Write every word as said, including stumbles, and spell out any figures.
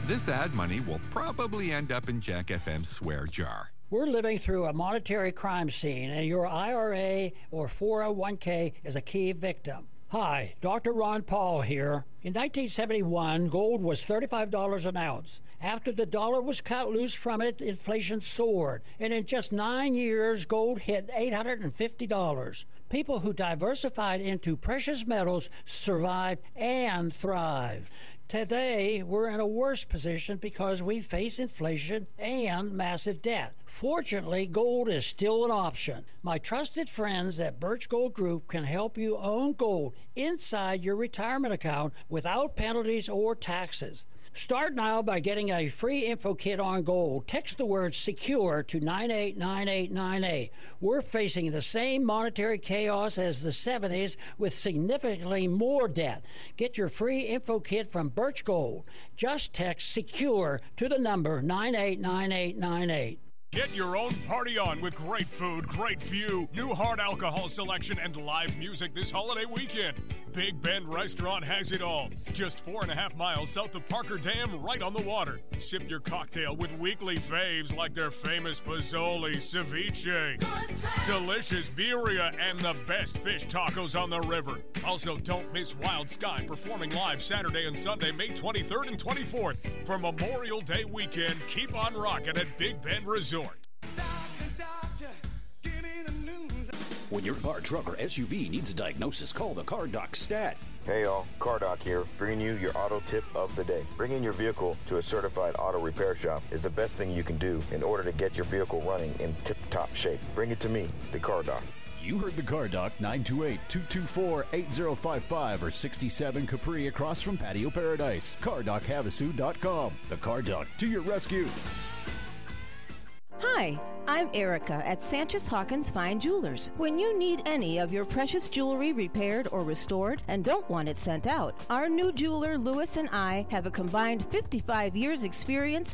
This ad money will probably end up in Jack F M's swear jar. We're living through a monetary crime scene, and your I R A or four oh one k is a key victim. Hi, Doctor Ron Paul here. In nineteen seventy-one, gold was thirty-five dollars an ounce. After the dollar was cut loose from it, inflation soared. And in just nine years, gold hit eight hundred fifty dollars. People who diversified into precious metals survived and thrived. Today, we're in a worse position because we face inflation and massive debt. Fortunately, gold is still an option. My trusted friends at Birch Gold Group can help you own gold inside your retirement account without penalties or taxes. Start now by getting a free info kit on gold. Text the word SECURE to nine eight nine eight nine eight. We're facing the same monetary chaos as the seventies with significantly more debt. Get your free info kit from Birch Gold. Just text SECURE to the number nine eight nine eight nine eight. Get your own party on with great food, great view, new hard alcohol selection, and live music this holiday weekend. Big Bend Restaurant has it all. Just four and a half miles south of Parker Dam, right on the water. Sip your cocktail with weekly faves like their famous Pozzoli, ceviche, delicious birria, and the best fish tacos on the river. Also, don't miss Wild Sky performing live Saturday and Sunday, May twenty-third and twenty-fourth. For Memorial Day weekend, keep on rocking at Big Bend Resort. When your car, truck, or S U V needs a diagnosis, call the Car Doc Stat. Hey y'all, Car Doc here, bringing you your auto tip of the day. Bringing your vehicle to a certified auto repair shop is the best thing you can do in order to get your vehicle running in tip-top shape. Bring it to me, the Car Doc. You heard the Car Doc, nine two eight, two two four, eight zero five five or sixty-seven Capri across from Patio Paradise. car doc havasu dot com. The Car Doc to your rescue. Hi, I'm Erica at Sanchez Hawkins Fine Jewelers. When you need any of your precious jewelry repaired or restored and don't want it sent out, our new jeweler Louis and I have a combined fifty-five years experience